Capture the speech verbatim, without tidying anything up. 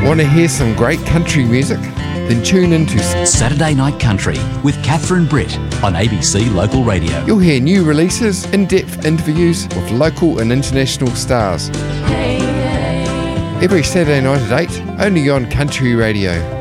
Want to hear some great country music? Then tune into Saturday Night Country with Catherine Britt on A B C Local Radio. You'll hear new releases, in-depth interviews with local and international stars. Every Saturday night at eight, only on Country Radio.